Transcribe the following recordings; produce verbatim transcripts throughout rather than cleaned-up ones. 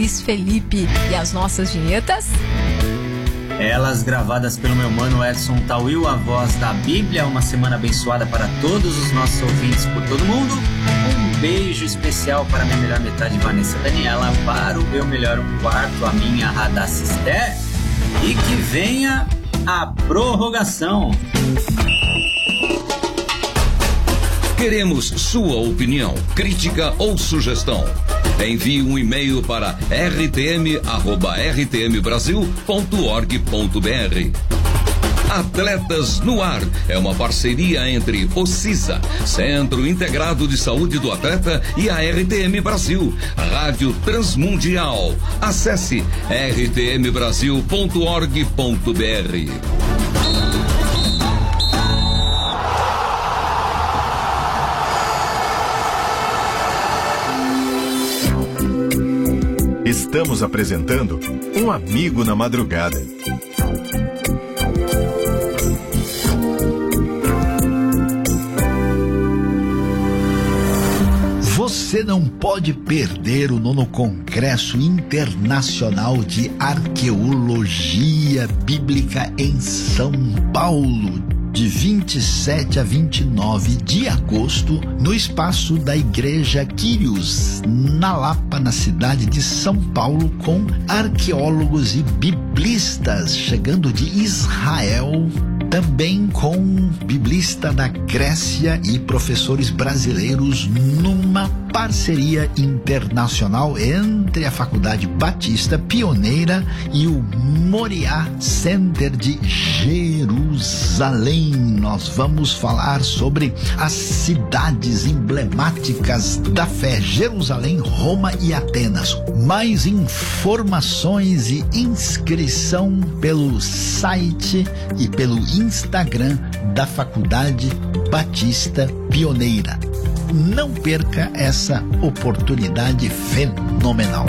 Luiz Felipe. E as nossas vinhetas? Elas gravadas pelo meu mano Edson Tawil, a voz da Bíblia. Uma semana abençoada para todos os nossos ouvintes por todo mundo. Um beijo especial para a minha melhor metade, Vanessa Daniela, para o meu melhor quarto, a minha Radassa Esther. E que venha a prorrogação. Queremos sua opinião, crítica ou sugestão. Envie um e-mail para r t m arroba r t m brasil ponto org ponto b r. Atletas no Ar é uma parceria entre o CISA, Centro Integrado de Saúde do Atleta, e a R T M Brasil, Rádio Transmundial. Acesse r t m brasil ponto org ponto b r. Estamos apresentando Um Amigo na Madrugada. Você não pode perder o nono Congresso Internacional de Arqueologia Bíblica em São Paulo, de vinte e sete a vinte e nove de agosto, no espaço da Igreja Quírios, na Lapa, na cidade de São Paulo, com arqueólogos e biblistas chegando de Israel, também com biblista da Grécia e professores brasileiros, numa parceria internacional entre a Faculdade Batista Pioneira e o Moriá Center de Jerusalém. Nós vamos falar sobre as cidades emblemáticas da fé: Jerusalém, Roma e Atenas. Mais informações e inscrição pelo site e pelo Instagram da Faculdade Batista Pioneira. Não perca essa oportunidade fenomenal.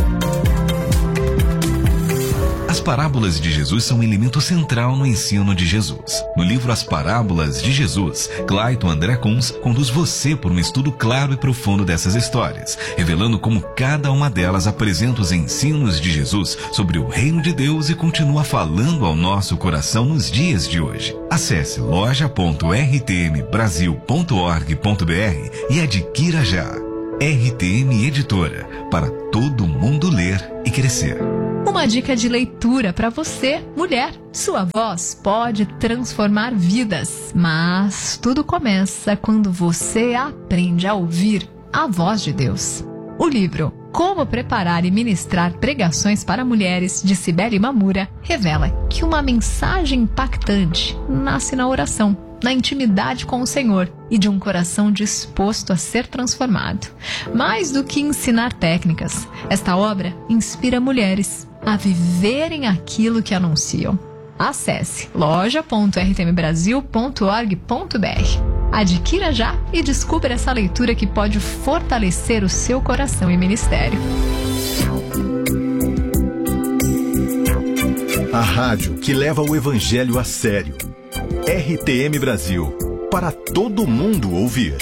As parábolas de Jesus são um elemento central no ensino de Jesus. No livro As Parábolas de Jesus, Clayton André Kunz conduz você por um estudo claro e profundo dessas histórias, revelando como cada uma delas apresenta os ensinos de Jesus sobre o reino de Deus e continua falando ao nosso coração nos dias de hoje. Acesse loja ponto r t m brasil ponto org ponto b r e adquira já. R T M Editora, para todo mundo ler e crescer. Uma dica de leitura para você, mulher. Sua voz pode transformar vidas, mas tudo começa quando você aprende a ouvir a voz de Deus. O livro Como Preparar e Ministrar Pregações para Mulheres, de Cibele Mamura, revela que uma mensagem impactante nasce na oração, na intimidade com o Senhor e de um coração disposto a ser transformado. Mais do que ensinar técnicas, esta obra inspira mulheres a viverem aquilo que anunciam. Acesse loja ponto r t m brasil ponto org ponto b r. Adquira já e descubra essa leitura que pode fortalecer o seu coração e ministério. A rádio que leva o evangelho a sério. R T M Brasil, para todo mundo ouvir.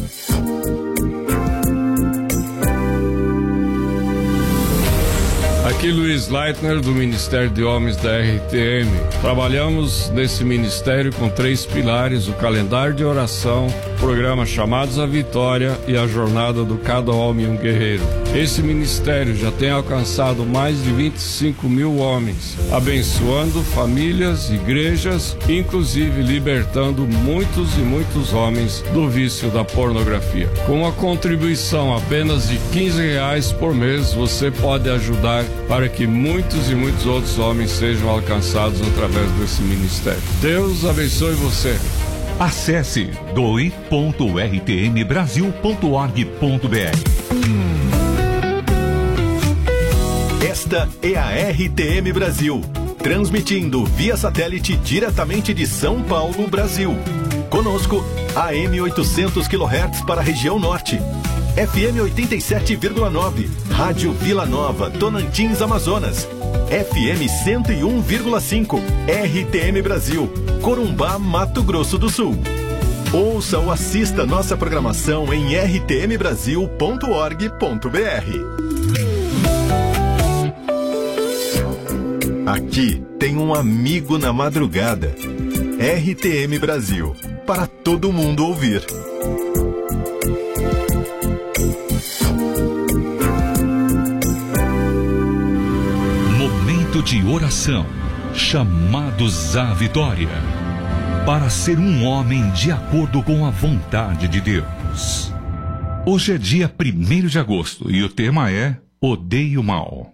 Aqui Luiz Leitner, do Ministério de Homens da R T M. Trabalhamos nesse ministério com três pilares: o calendário de oração, o programa Chamados à Vitória e a jornada do Cada Homem um Guerreiro. Esse ministério já tem alcançado mais de vinte e cinco mil homens, abençoando famílias, igrejas, inclusive libertando muitos e muitos homens do vício da pornografia. Com uma contribuição apenas de quinze reais por mês, você pode ajudar para que muitos e muitos outros homens sejam alcançados através desse ministério. Deus abençoe você. Acesse doe ponto r t m brasil ponto org ponto b r. Esta é a R T M Brasil, transmitindo via satélite diretamente de São Paulo, Brasil. Conosco, A M oitocentos quilohertz para a região norte, F M oitenta e sete vírgula nove, Rádio Vila Nova, Tonantins, Amazonas, F M cento e um vírgula cinco, R T M Brasil, Corumbá, Mato Grosso do Sul. Ouça ou assista nossa programação em r t m brasil ponto org ponto b r. Aqui tem um amigo na madrugada. R T M Brasil, para todo mundo ouvir. Momento de oração, chamados à vitória, para ser um homem de acordo com a vontade de Deus. Hoje é dia primeiro de agosto e o tema é Odeie o Mal.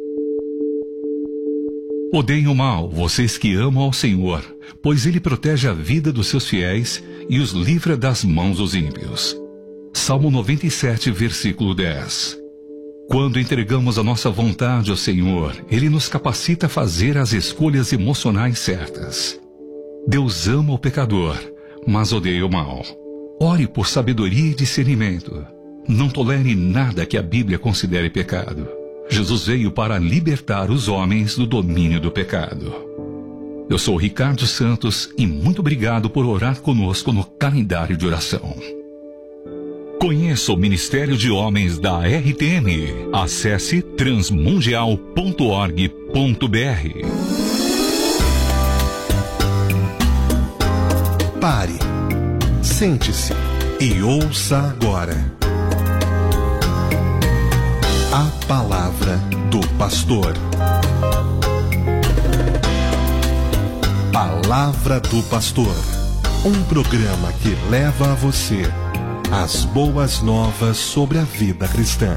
Odeiem o mal, vocês que amam ao Senhor, pois Ele protege a vida dos seus fiéis e os livra das mãos dos ímpios. Salmo noventa e sete, versículo dez. Quando entregamos a nossa vontade ao Senhor, Ele nos capacita a fazer as escolhas emocionais certas. Deus ama o pecador, mas odeia o mal. Ore por sabedoria e discernimento. Não tolere nada que a Bíblia considere pecado. Jesus veio para libertar os homens do domínio do pecado. Eu sou Ricardo Santos e muito obrigado por orar conosco no calendário de oração. Conheça o Ministério de Homens da R T M. Acesse transmundial ponto org ponto br. Pare, sente-se e ouça agora a palavra do pastor. Palavra do Pastor, um programa que leva a você as boas novas sobre a vida cristã.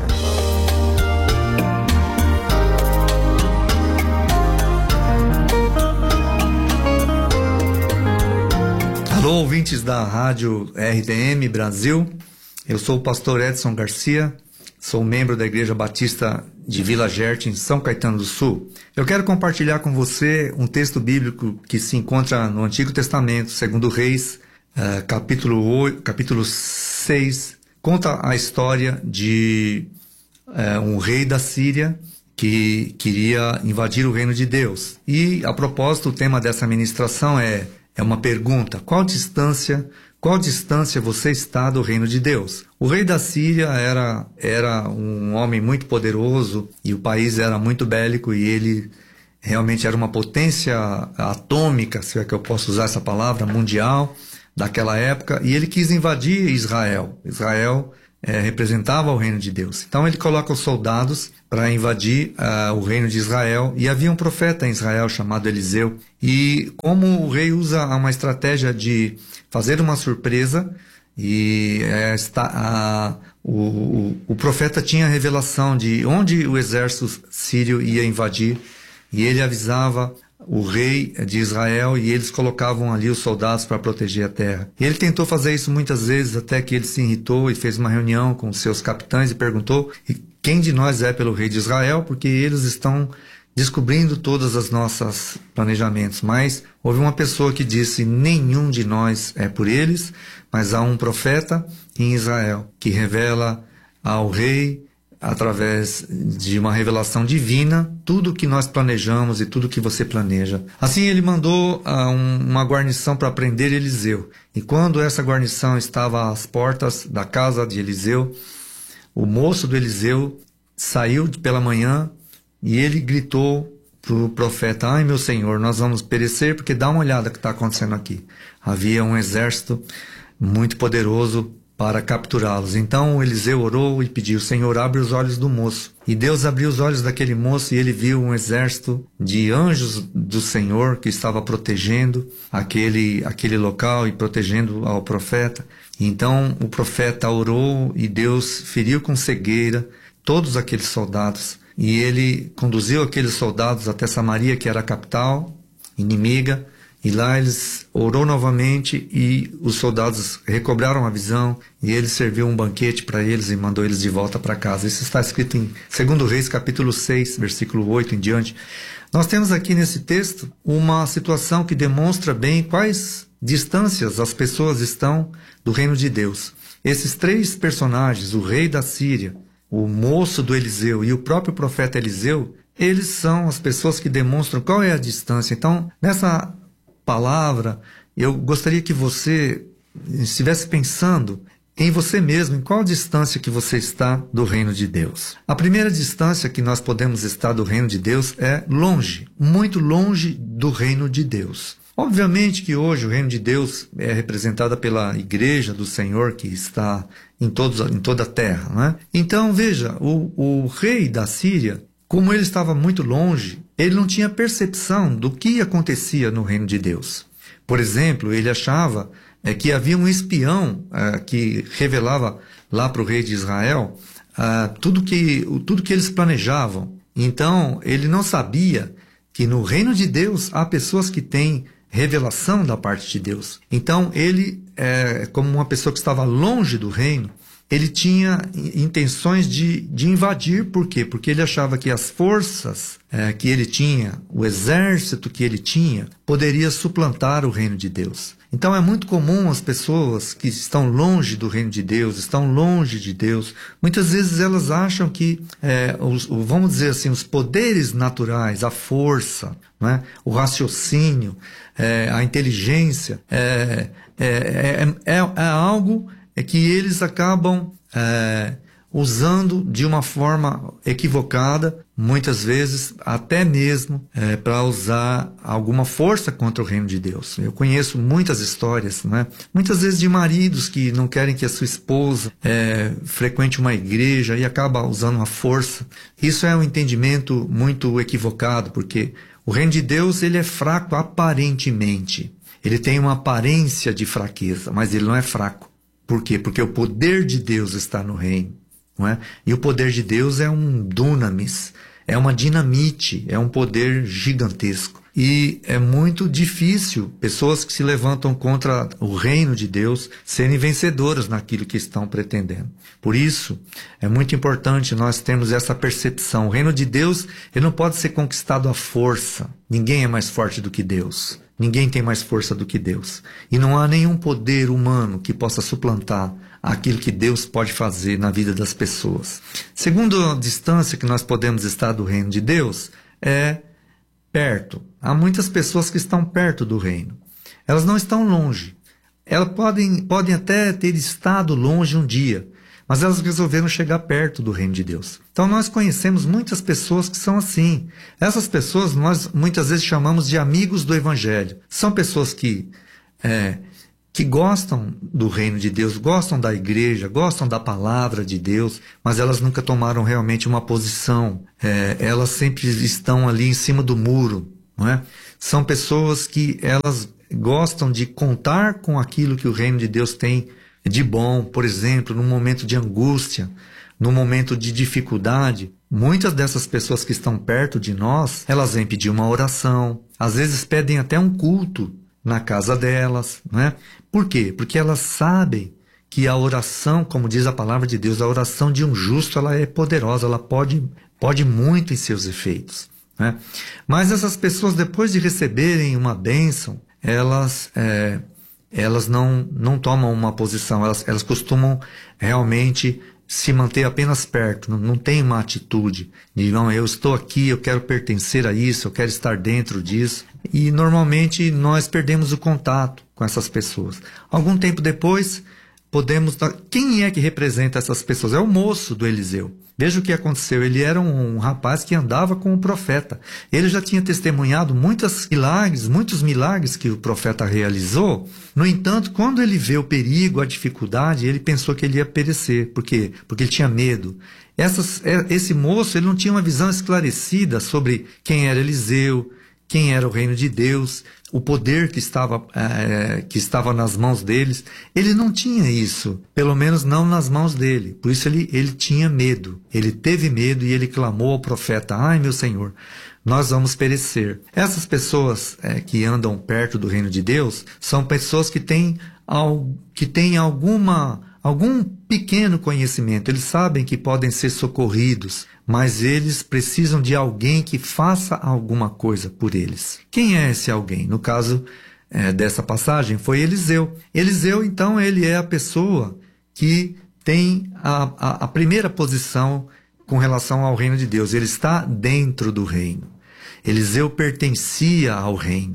Alô, ouvintes da Rádio R T M Brasil, eu sou o pastor Edson Garcia, sou membro da Igreja Batista de Vila Gerte, em São Caetano do Sul. Eu quero compartilhar com você um texto bíblico que se encontra no Antigo Testamento, segundo Reis, uh, capítulo, oito, capítulo seis. Conta a história de uh, um rei da Síria que queria invadir o reino de Deus. E, a propósito, o tema dessa ministração é, é uma pergunta: qual distância... Qual distância você está do reino de Deus? O rei da Síria era, era um homem muito poderoso e o país era muito bélico e ele realmente era uma potência atômica, se é que eu posso usar essa palavra, mundial, daquela época, e ele quis invadir Israel. Israel é, representava o reino de Deus. Então ele coloca os soldados para invadir uh, o reino de Israel, e havia um profeta em Israel chamado Eliseu. E como o rei usa uma estratégia de fazer uma surpresa, e é, está, a, o, o, o profeta tinha a revelação de onde o exército sírio ia invadir, e ele avisava o rei de Israel, e eles colocavam ali os soldados para proteger a terra. E ele tentou fazer isso muitas vezes, até que ele se irritou e fez uma reunião com os seus capitães e perguntou: quem de nós é pelo rei de Israel? Porque eles estão descobrindo todos os nossos planejamentos. Mas houve uma pessoa que disse: nenhum de nós é por eles, mas há um profeta em Israel que revela ao rei, através de uma revelação divina, tudo o que nós planejamos e tudo o que você planeja. Assim ele mandou uh, um, uma guarnição para prender Eliseu. E quando essa guarnição estava às portas da casa de Eliseu, o moço do Eliseu saiu pela manhã e ele gritou para o profeta: ai meu senhor, nós vamos perecer, porque dá uma olhada o que está acontecendo aqui. Havia um exército muito poderoso para capturá-los. Então Eliseu orou e pediu: Senhor, abre os olhos do moço. E Deus abriu os olhos daquele moço, e ele viu um exército de anjos do Senhor que estava protegendo aquele, aquele local e protegendo ao profeta. Então o profeta orou e Deus feriu com cegueira todos aqueles soldados. E ele conduziu aqueles soldados até Samaria, que era a capital inimiga. E lá eles orou novamente e os soldados recobraram a visão, e ele serviu um banquete para eles e mandou eles de volta para casa. Isso está escrito em segundo Reis, capítulo seis, versículo oito em diante. Nós temos aqui nesse texto uma situação que demonstra bem quais distâncias as pessoas estão do reino de Deus. Esses três personagens, o rei da Síria, o moço do Eliseu e o próprio profeta Eliseu, eles são as pessoas que demonstram qual é a distância. Então, nessa palavra, eu gostaria que você estivesse pensando em você mesmo, em qual distância que você está do reino de Deus. A primeira distância que nós podemos estar do reino de Deus é longe, muito longe do reino de Deus. Obviamente que hoje o reino de Deus é representado pela igreja do Senhor que está em, todos, em toda a terra, né? Então veja, o, o rei da Síria, como ele estava muito longe, ele não tinha percepção do que acontecia no reino de Deus. Por exemplo, ele achava é, que havia um espião é, que revelava lá para o rei de Israel é, tudo, que, tudo que eles planejavam. Então, ele não sabia que no reino de Deus há pessoas que têm revelação da parte de Deus. Então, ele, é, como uma pessoa que estava longe do reino, ele tinha intenções de, de invadir. Por quê? Porque ele achava que as forças é, que ele tinha, o exército que ele tinha, poderia suplantar o reino de Deus. Então é muito comum as pessoas que estão longe do reino de Deus, estão longe de Deus, muitas vezes elas acham que, é, os, vamos dizer assim, os poderes naturais, a força, né, o raciocínio, é, a inteligência, é, é, é, é, é algo é que eles acabam é, usando de uma forma equivocada, muitas vezes até mesmo é, para usar alguma força contra o reino de Deus. Eu conheço muitas histórias, né? Muitas vezes de maridos que não querem que a sua esposa é, frequente uma igreja e acaba usando uma força. Isso é um entendimento muito equivocado, porque o reino de Deus ele é fraco aparentemente. Ele tem uma aparência de fraqueza, mas ele não é fraco. Por quê? Porque o poder de Deus está no reino, não é? E o poder de Deus é um dunamis, é uma dinamite, é um poder gigantesco. E é muito difícil pessoas que se levantam contra o reino de Deus serem vencedoras naquilo que estão pretendendo. Por isso, é muito importante nós termos essa percepção. O reino de Deus ele não pode ser conquistado à força. Ninguém é mais forte do que Deus. Ninguém tem mais força do que Deus. E não há nenhum poder humano que possa suplantar aquilo que Deus pode fazer na vida das pessoas. Segunda distância que nós podemos estar do reino de Deus é perto. Há muitas pessoas que estão perto do reino. Elas não estão longe. Elas podem, podem até ter estado longe um dia, mas elas resolveram chegar perto do reino de Deus. Então nós conhecemos muitas pessoas que são assim. Essas pessoas nós muitas vezes chamamos de amigos do Evangelho. São pessoas que, é, que gostam do reino de Deus, gostam da igreja, gostam da palavra de Deus, mas elas nunca tomaram realmente uma posição. É, elas sempre estão ali em cima do muro, não é? São pessoas que elas gostam de contar com aquilo que o reino de Deus tem de bom. Por exemplo, num momento de angústia, num momento de dificuldade, muitas dessas pessoas que estão perto de nós, elas vêm pedir uma oração, às vezes pedem até um culto na casa delas, né? Por quê? Porque elas sabem que a oração, como diz a palavra de Deus, a oração de um justo ela é poderosa, ela pode, pode muito em seus efeitos, né? Mas essas pessoas, depois de receberem uma bênção, elas... É, elas não, não tomam uma posição, elas, elas costumam realmente se manter apenas perto, não, não tem uma atitude de, não, eu estou aqui, eu quero pertencer a isso, eu quero estar dentro disso. E normalmente nós perdemos o contato com essas pessoas. Algum tempo depois, podemos... Quem é que representa essas pessoas? É o moço do Eliseu. Veja o que aconteceu. Ele era um, um rapaz que andava com o profeta. Ele já tinha testemunhado muitos milagres, muitos milagres que o profeta realizou. No entanto, quando ele vê o perigo, a dificuldade, ele pensou que ele ia perecer. Por quê? Porque ele tinha medo. Essas, esse moço ele não tinha uma visão esclarecida sobre quem era Eliseu, quem era o reino de Deus, o poder que estava, é, que estava nas mãos deles. Ele não tinha isso, pelo menos não nas mãos dele. Por isso ele, ele tinha medo. Ele teve medo e ele clamou ao profeta: ai, meu Senhor, nós vamos perecer. Essas pessoas é, que andam perto do reino de Deus são pessoas que têm, que têm alguma, algum pequeno conhecimento. Eles sabem que podem ser socorridos, mas eles precisam de alguém que faça alguma coisa por eles. Quem é esse alguém? No caso é, dessa passagem, foi Eliseu. Eliseu, então, ele é a pessoa que tem a, a, a primeira posição com relação ao reino de Deus. Ele está dentro do reino. Eliseu pertencia ao reino.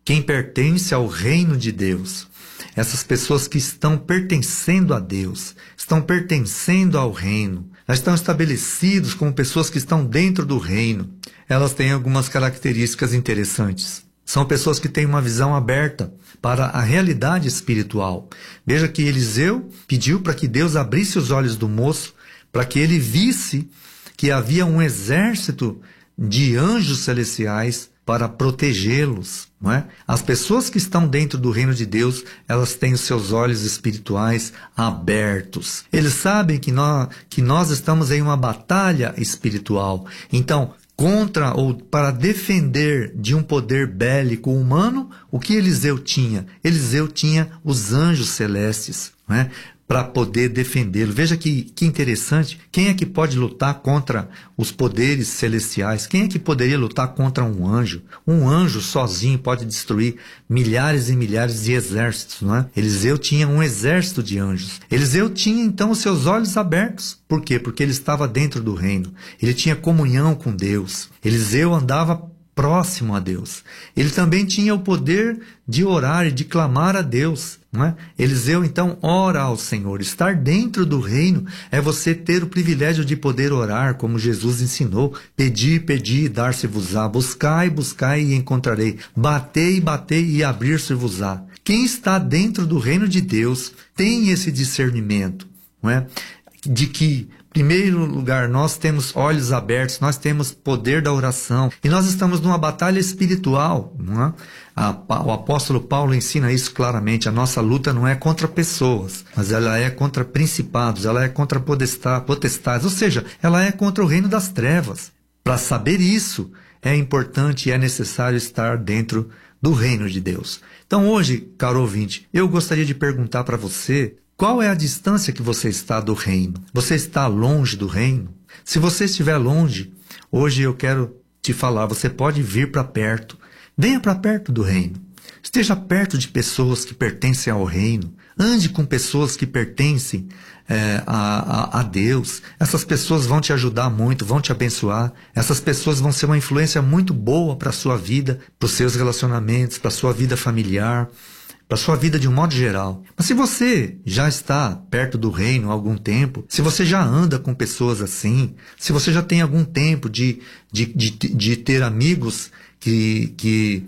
quem pertence ao reino de Deus. Essas pessoas que estão pertencendo a Deus, estão pertencendo ao reino, elas estão estabelecidos como pessoas que estão dentro do reino. Elas têm algumas características interessantes. São pessoas que têm uma visão aberta para a realidade espiritual. Veja que Eliseu pediu para que Deus abrisse os olhos do moço, para que ele visse que havia um exército de anjos celestiais para protegê-los, não é? As pessoas que estão dentro do reino de Deus, elas têm os seus olhos espirituais abertos. Eles sabem que nós, que nós estamos em uma batalha espiritual. Então, contra ou para defender de um poder bélico humano, o que Eliseu tinha? Eliseu tinha os anjos celestes, não é? Para poder defendê-lo. Veja que, que interessante. Quem é que pode lutar contra os poderes celestiais? Quem é que poderia lutar contra um anjo? Um anjo sozinho pode destruir milhares e milhares de exércitos, não é? Eliseu tinha um exército de anjos. Eliseu tinha então os seus olhos abertos. Por quê? Porque ele estava dentro do reino. Ele tinha comunhão com Deus. Eliseu andava próximo a Deus. Ele também tinha o poder de orar e de clamar a Deus, não é? Eliseu então ora ao Senhor. Estar dentro do reino é você ter o privilégio de poder orar, como Jesus ensinou: pedi, pedi e dar-se-vos-á, buscai, buscai e encontrarei, batei, batei e abrir-se-vos-á. Quem está dentro do reino de Deus tem esse discernimento, não é? De que, em primeiro lugar, nós temos olhos abertos, nós temos poder da oração, e nós estamos numa batalha espiritual, não é? A, o apóstolo Paulo ensina isso claramente. A nossa luta não é contra pessoas, mas ela é contra principados, ela é contra potestades, ou seja, ela é contra o reino das trevas. Para saber isso, é importante e é necessário estar dentro do reino de Deus. Então hoje, caro ouvinte, eu gostaria de perguntar para você: qual é a distância que você está do reino? Você está longe do reino? Se você estiver longe, hoje eu quero te falar, você pode vir para perto. Venha para perto do reino. Esteja perto de pessoas que pertencem ao reino. Ande com pessoas que pertencem é, a, a, a Deus. Essas pessoas vão te ajudar muito, vão te abençoar. Essas pessoas vão ser uma influência muito boa para a sua vida, para os seus relacionamentos, para a sua vida familiar, para a sua vida de um modo geral. Mas se você já está perto do reino há algum tempo, se você já anda com pessoas assim, se você já tem algum tempo de, de, de, de ter amigos que, que,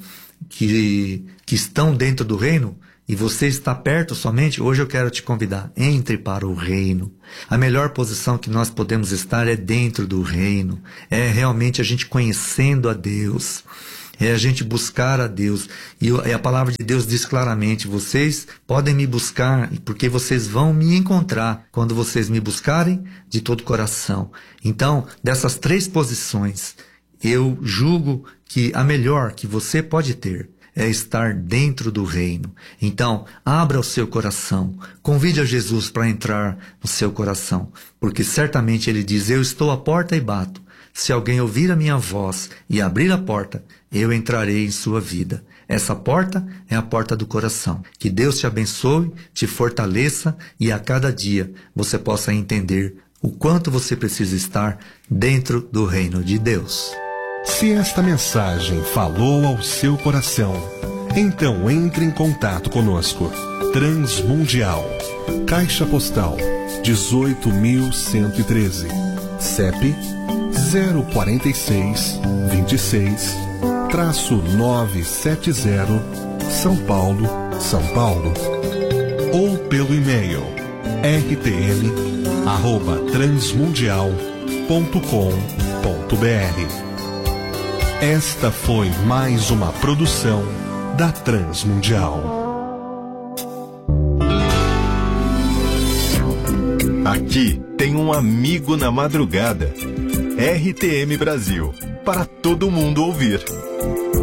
que, que estão dentro do reino, e você está perto somente, hoje eu quero te convidar: entre para o reino. A melhor posição que nós podemos estar é dentro do reino. É realmente a gente conhecendo a Deus. É a gente buscar a Deus. E a palavra de Deus diz claramente: vocês podem me buscar, porque vocês vão me encontrar quando vocês me buscarem de todo o coração. Então, dessas três posições, eu julgo que a melhor que você pode ter é estar dentro do reino. Então, abra o seu coração. Convide a Jesus para entrar no seu coração. Porque certamente ele diz: eu estou à porta e bato. Se alguém ouvir a minha voz e abrir a porta, eu entrarei em sua vida. Essa porta é a porta do coração. Que Deus te abençoe, te fortaleça e a cada dia você possa entender o quanto você precisa estar dentro do reino de Deus. Se esta mensagem falou ao seu coração, então entre em contato conosco. Transmundial, Caixa Postal dezoito mil cento e treze, C E P zero quatro seis, vinte e seis, novecentos e setenta, São Paulo, São Paulo. Ou pelo e-mail r t m arroba transmundial ponto com ponto b r. Esta foi mais uma produção da Transmundial. Aqui tem um amigo na madrugada. R T M Brasil, para todo mundo ouvir.